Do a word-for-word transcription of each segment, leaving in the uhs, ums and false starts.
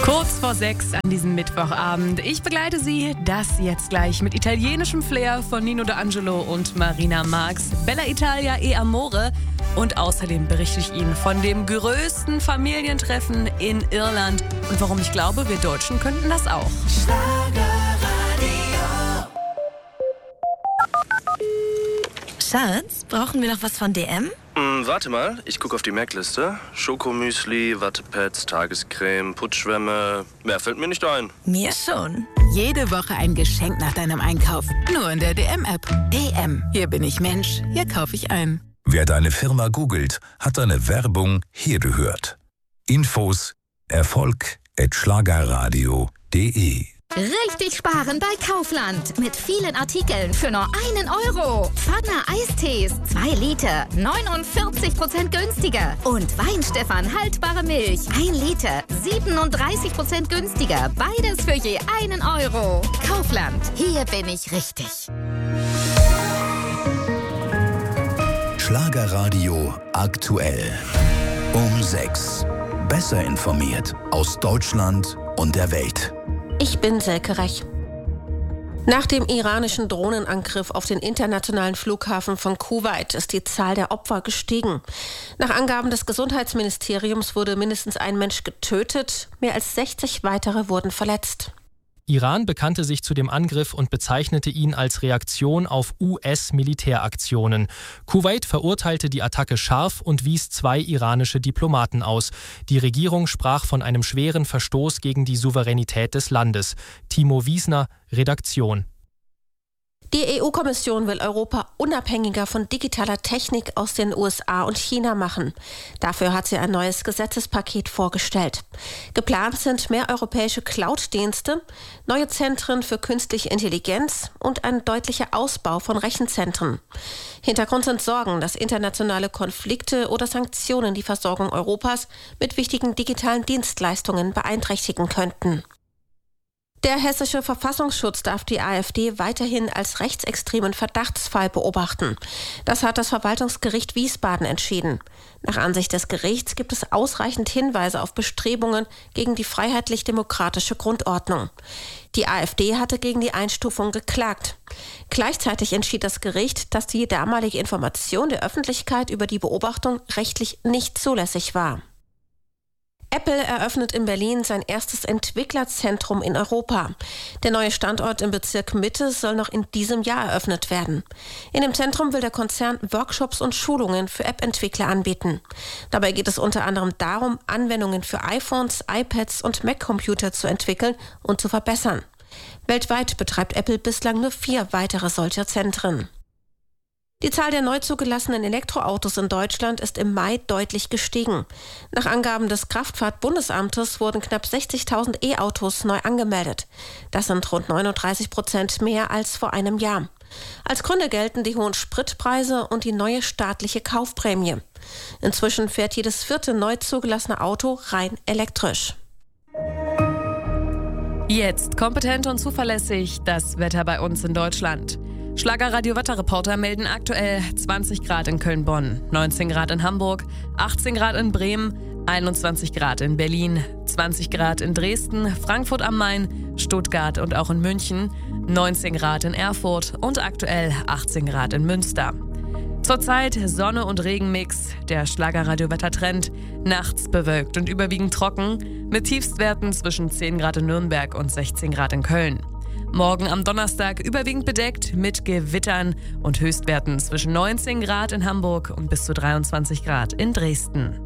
Kurz vor sechs an diesem Mittwochabend. Ich begleite Sie, das jetzt gleich mit italienischem Flair von Nino D'Angelo und Marina Marx, Bella Italia e Amore. Und außerdem berichte ich Ihnen von dem größten Familientreffen in Irland und warum ich glaube, wir Deutschen könnten das auch. Schatz, brauchen wir noch was von D M? Hm, warte mal, ich gucke auf die Merkliste. Schokomüsli, Wattepads, Tagescreme, Putzschwämme. Mehr fällt mir nicht ein. Mir schon. Jede Woche ein Geschenk nach deinem Einkauf. Nur in der D M-App. D M. Hier bin ich Mensch. Hier kaufe ich ein. Wer deine Firma googelt, hat deine Werbung hier gehört. Infos Erfolg at schlagerradio punkt de. Richtig sparen bei Kaufland. Mit vielen Artikeln für nur einen Euro. Pfanne Eistees, zwei Liter, neunundvierzig Prozent günstiger. Und Weinstefan haltbare Milch, ein Liter, siebenunddreißig Prozent günstiger. Beides für je einen Euro. Kaufland, hier bin ich richtig. Schlagerradio aktuell. Um sechs. Besser informiert aus Deutschland und der Welt. Ich bin Selke Rech. Nach dem iranischen Drohnenangriff auf den internationalen Flughafen von Kuwait ist die Zahl der Opfer gestiegen. Nach Angaben des Gesundheitsministeriums wurde mindestens ein Mensch getötet, mehr als sechzig weitere wurden verletzt. Iran bekannte sich zu dem Angriff und bezeichnete ihn als Reaktion auf U S-Militäraktionen. Kuwait verurteilte die Attacke scharf und wies zwei iranische Diplomaten aus. Die Regierung sprach von einem schweren Verstoß gegen die Souveränität des Landes. Timo Wiesner, Redaktion. Die E U-Kommission will Europa unabhängiger von digitaler Technik aus den U S A und China machen. Dafür hat sie ein neues Gesetzespaket vorgestellt. Geplant sind mehr europäische Cloud-Dienste, neue Zentren für künstliche Intelligenz und ein deutlicher Ausbau von Rechenzentren. Hintergrund sind Sorgen, dass internationale Konflikte oder Sanktionen die Versorgung Europas mit wichtigen digitalen Dienstleistungen beeinträchtigen könnten. Der hessische Verfassungsschutz darf die AfD weiterhin als rechtsextremen Verdachtsfall beobachten. Das hat das Verwaltungsgericht Wiesbaden entschieden. Nach Ansicht des Gerichts gibt es ausreichend Hinweise auf Bestrebungen gegen die freiheitlich-demokratische Grundordnung. Die AfD hatte gegen die Einstufung geklagt. Gleichzeitig entschied das Gericht, dass die damalige Information der Öffentlichkeit über die Beobachtung rechtlich nicht zulässig war. Apple eröffnet in Berlin sein erstes Entwicklerzentrum in Europa. Der neue Standort im Bezirk Mitte soll noch in diesem Jahr eröffnet werden. In dem Zentrum will der Konzern Workshops und Schulungen für App-Entwickler anbieten. Dabei geht es unter anderem darum, Anwendungen für iPhones, iPads und Mac-Computer zu entwickeln und zu verbessern. Weltweit betreibt Apple bislang nur vier weitere solcher Zentren. Die Zahl der neu zugelassenen Elektroautos in Deutschland ist im Mai deutlich gestiegen. Nach Angaben des Kraftfahrtbundesamtes wurden knapp sechzigtausend E-Autos neu angemeldet. Das sind rund neununddreißig Prozent mehr als vor einem Jahr. Als Gründe gelten die hohen Spritpreise und die neue staatliche Kaufprämie. Inzwischen fährt jedes vierte neu zugelassene Auto rein elektrisch. Jetzt kompetent und zuverlässig das Wetter bei uns in Deutschland. Schlagerradio-Wetterreporter melden aktuell zwanzig Grad in Köln-Bonn, neunzehn Grad in Hamburg, achtzehn Grad in Bremen, einundzwanzig Grad in Berlin, zwanzig Grad in Dresden, Frankfurt am Main, Stuttgart und auch in München, neunzehn Grad in Erfurt und aktuell achtzehn Grad in Münster. Zurzeit Sonne- und Regenmix, der Schlagerradio-Wettertrend, nachts bewölkt und überwiegend trocken, mit Tiefstwerten zwischen zehn Grad in Nürnberg und sechzehn Grad in Köln. Morgen am Donnerstag überwiegend bedeckt mit Gewittern und Höchstwerten zwischen neunzehn Grad in Hamburg und bis zu dreiundzwanzig Grad in Dresden.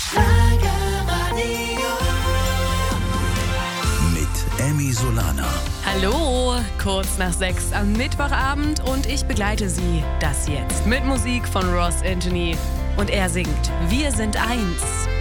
Mit Emmy Solana. Hallo, kurz nach sechs am Mittwochabend und ich begleite Sie, das jetzt, mit Musik von Ross Anthony. Und er singt Wir sind eins.